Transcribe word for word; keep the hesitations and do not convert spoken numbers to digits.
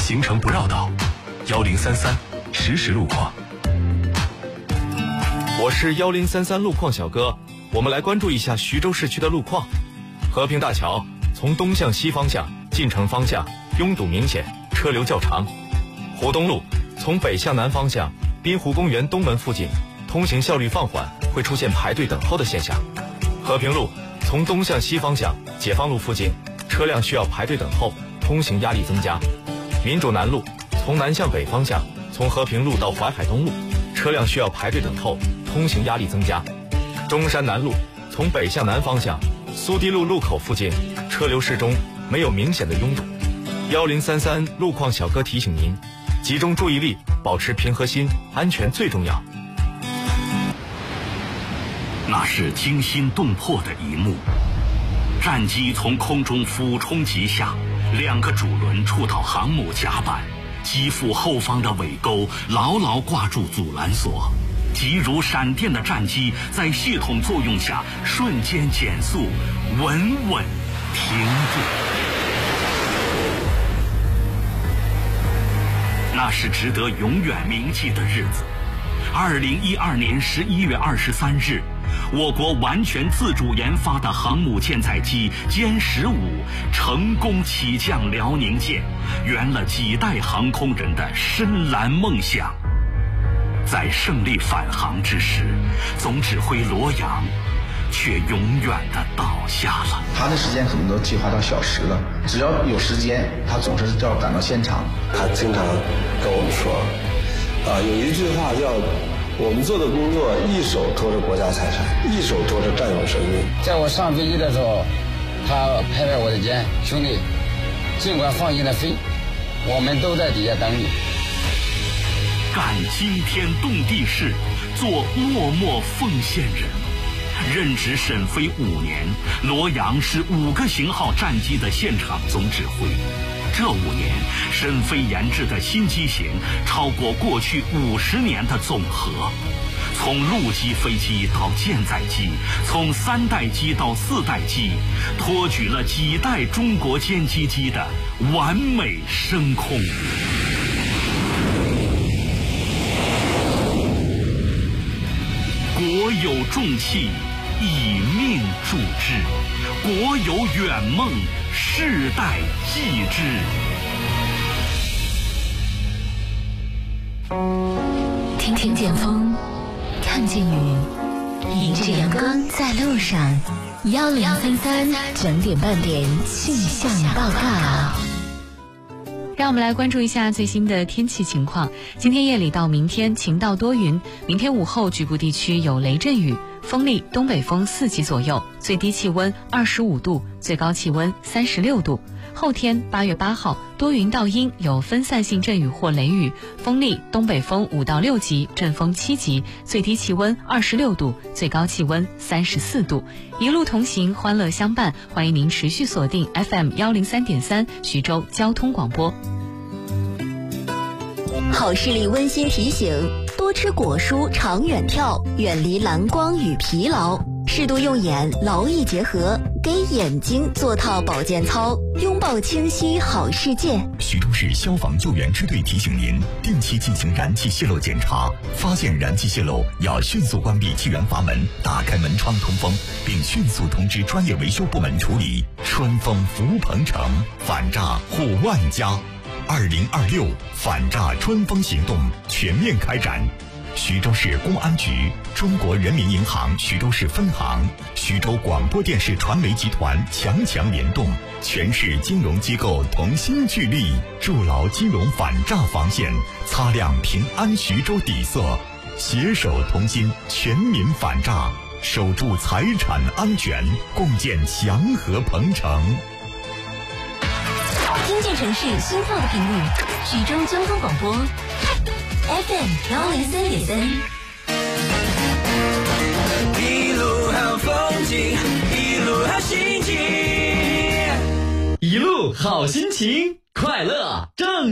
行程不绕道，幺零三三实时路况。 我是幺零三三路况小哥，我们来关注一下徐州市区的路况。和平大桥从东向西方向进城方向拥堵明显，车流较长。湖东路从北向南方向滨湖公园东门附近通行效率放缓，会出现排队等候的现象。和平路从东向西方向解放路附近车辆需要排队等候，通行压力增加。民主南路从南向北方向从和平路到淮海东路车辆需要排队等候，通行压力增加。中山南路从北向南方向苏堤路路口附近车流适中，没有明显的拥堵。幺零三三路况小哥提醒您，集中注意力，保持平和心，安全最重要。 那是惊心动魄的一幕，战机从空中俯冲急下，两个主轮触到航母甲板，机腹后方的尾钩牢牢挂住阻拦索，急如闪电的战机在系统作用下瞬间减速，稳稳停住。那是值得永远铭记的日子。二零一二年十一月二十三日，我国完全自主研发的航母舰载机歼十五成功起降辽宁舰，圆了几代航空人的深蓝梦想。在胜利返航之时，总指挥罗阳却永远的倒下了。 他的时间可能都计划到小时了，只要有时间，他总是要赶到现场。 他经常跟我们说，啊，有一句话叫我们做的工作一手托着国家财产，一手托着战友生命。 在我上飞机的时候，他拍拍我的肩，兄弟，尽管放心的飞，我们都在底下等你。 干惊天动地事，做默默奉献人。任职沈飞五年，罗阳是五个型号战机的现场总指挥。这五年，沈飞研制的新机型超过过去五十年的总和。从陆基飞机到舰载机，从三代机到四代机，托举了几代中国歼击机的完美升空。国有重器，以命铸之；国有远梦，世代继之。 听听见风，看见雨，迎着阳光在路上。幺零三三整点半点气象报告。 让我们来关注一下最新的天气情况。今天夜里到明天晴到多云，明天午后局部地区有雷阵雨，风力东北风四级左右，最低气温二十五度，最高气温三十六度。后天八月八号多云到阴，有分散性阵雨或雷雨，风力东北风五到六级，阵风七级，最低气温二十六度，最高气温三十四度。一路同行，欢乐相伴，欢迎您持续锁定 F M 幺零三点三徐州交通广播。 好视力温馨提醒：多吃果蔬，长远眺，远离蓝光与疲劳，适度用眼，劳逸结合，给眼睛做套保健操，拥抱清晰好世界。 徐州市消防救援支队提醒您，定期进行燃气泄漏检查，发现燃气泄漏要迅速关闭气源阀门，打开门窗通风，并迅速通知专业维修部门处理。春风福鹏城，反诈护万家。二零二六反诈春风行动全面开展。徐州市公安局、中国人民银行徐州市分行、徐州广播电视传媒集团强强联动，全市金融机构同心聚力，筑牢金融反诈防线，擦亮平安徐州底色，携手同心，全民反诈，守住财产安全，共建祥和鹏城。 听见城市心跳的频率，徐州交通广播 F M 幺零三点三。 一路好风景，一路好心情， 一路好心情，快乐正